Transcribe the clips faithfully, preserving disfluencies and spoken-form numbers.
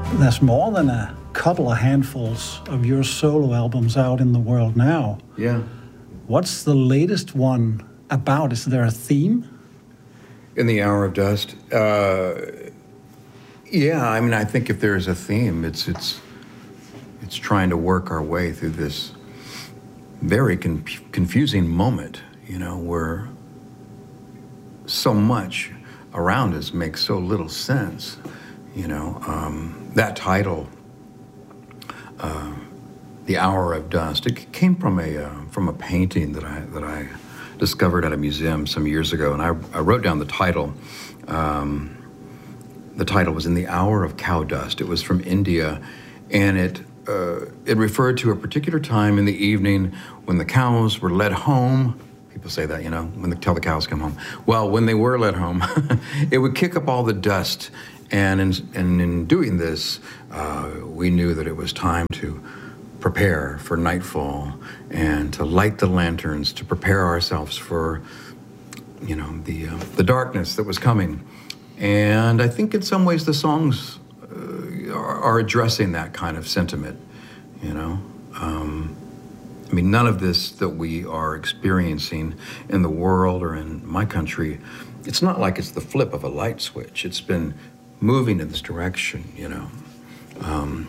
There's more than a couple of handfuls of your solo albums out in the world now. Yeah. What's the latest one about? Is there a theme? In the Hour of Dust? Uh, yeah, I mean, I think if there's a theme, it's it's it's trying to work our way through this very con- confusing moment, you know, where so much around us makes so little sense, you know. Um, that title, uh, "The Hour of Dust," it came from a uh, from a painting that I that I discovered at a museum some years ago, and I, I wrote down the title. Um, the title was "In the Hour of Cow Dust." It was from India, and it uh, it referred to a particular time in the evening when the cows were led home. People say that, you know, when they tell the cows to come home. Well, when they were led home, it would kick up all the dust. And in, and in doing this, uh, we knew that it was time to prepare for nightfall and to light the lanterns to prepare ourselves for, you know, the uh, the darkness that was coming. And I think in some ways the songs uh, are, are addressing that kind of sentiment, you know. Um, I mean, none of this that we are experiencing in the world or in my country, it's not like it's the flip of a light switch. It's been moving in this direction, you know. Um,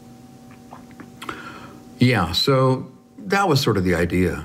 yeah, so that was sort of the idea.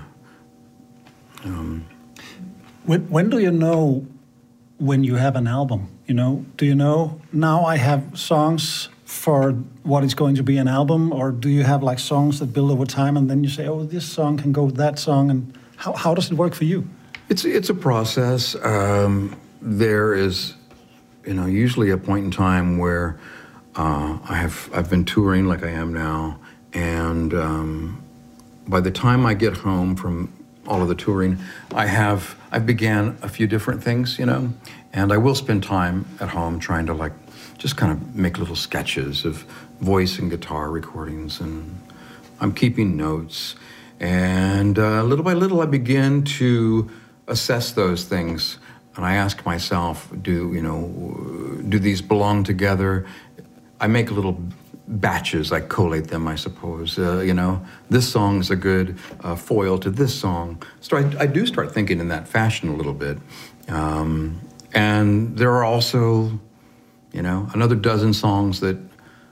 Um, when, when do you know when you have an album? You know, do you know now I have songs for what is going to be an album, or do you have like songs that build over time and then you say, oh, this song can go with that song, and how, how does it work for you? It's it's a process. Um, there is, you know, usually a point in time where uh, I have I've been touring like I am now, and um, by the time I get home from all of the touring, I have I began a few different things, you know, and I will spend time at home trying to like just kind of make little sketches of voice and guitar recordings, and I'm keeping notes, and uh, little by little I begin to assess those things. And I ask myself, do, you know, do these belong together? I make little batches, I collate them, I suppose. Uh, you know, this song is a good uh, foil to this song. So I, I do start thinking in that fashion a little bit. Um, and there are also, you know, another dozen songs that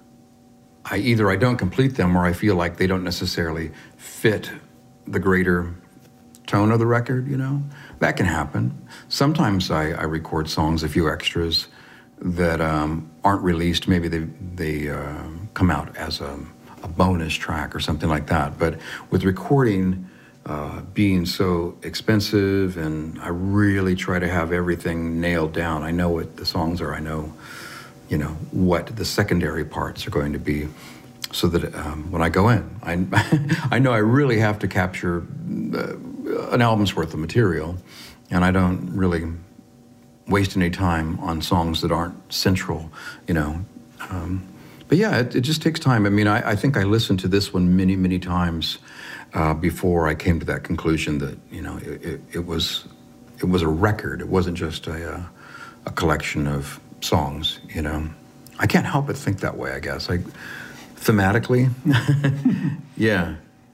I either I don't complete them or I feel like they don't necessarily fit the greater tone of the record, you know. That can happen. Sometimes I, I record songs, a few extras that um, aren't released. Maybe they they uh, come out as a, a bonus track or something like that. But with recording uh, being so expensive, and I really try to have everything nailed down. I know what the songs are. I know, you know, what the secondary parts are going to be, so that um, when I go in, I I know I really have to capture uh, an album's worth of material, and I don't really waste any time on songs that aren't central, you know. Um, but yeah, it, it just takes time. I mean, I, I think I listened to this one many, many times uh, before I came to that conclusion that, you know, it, it, it was it was a record. It wasn't just a, a, a collection of songs, you know. I can't help but think that way, I guess. Like, thematically, yeah.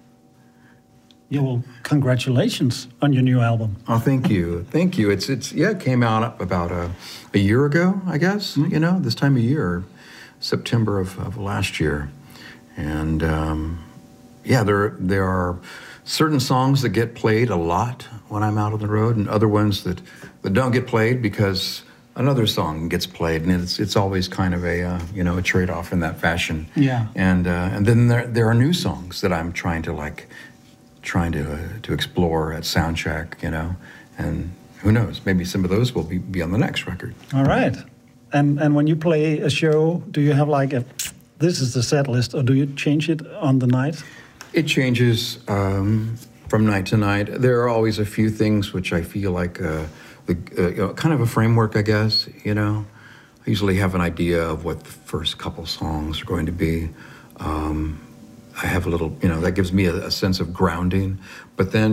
Yeah, well, congratulations on your new album. Oh, thank you, thank you. It's it's yeah, it came out about a, a year ago, I guess. Mm-hmm. You know, this time of year, September of, of last year, and um, yeah, there there are certain songs that get played a lot when I'm out on the road, and other ones that, that don't get played because another song gets played, and it's it's always kind of a uh, you know a trade-off in that fashion. Yeah. And uh, and then there there are new songs that I'm trying to like. trying to uh, to explore at soundcheck, you know, and who knows, maybe some of those will be, be on the next record. All right. And and when you play a show, do you have like a, this is the set list, or do you change it on the night? It changes um, from night to night. There are always a few things which I feel like, uh, the uh, you know, kind of a framework, I guess, you know. I usually have an idea of what the first couple songs are going to be. Um, I have a little, you know, that gives me a, a sense of grounding. But then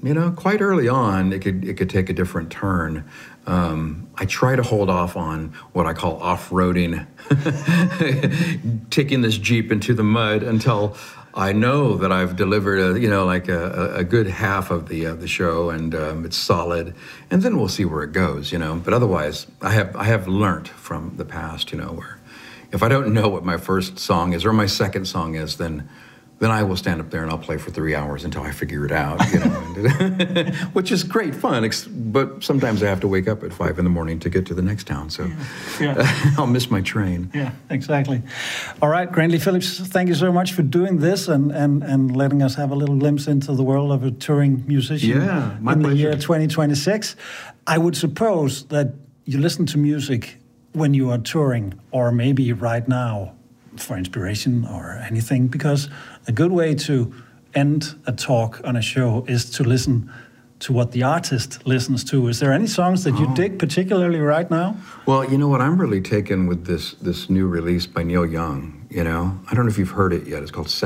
you know, quite early on, it could it could take a different turn. Um, I try to hold off on what I call off-roading, taking this Jeep into the mud until I know that I've delivered a, you know, like a, a good half of the uh, the show, and um, it's solid, and then we'll see where it goes, you know. But otherwise, I have I have learnt from the past, you know, where if I don't know what my first song is or my second song is, then then I will stand up there and I'll play for three hours until I figure it out, you know, which is great fun. But sometimes I have to wake up at five in the morning to get to the next town, so yeah. Yeah. I'll miss my train. Yeah, exactly. All right, Grantley Phillips, thank you so much for doing this and, and, and letting us have a little glimpse into the world of a touring musician yeah, my in pleasure. the year twenty twenty-six. I would suppose that you listen to music when you are touring, or maybe right now, for inspiration or anything, because a good way to end a talk on a show is to listen to what the artist listens to. Is there any songs that you oh. dig particularly right now? Well, you know what, I'm really taken with this this new release by Neil Young, you know. I don't know if you've heard it yet. It's called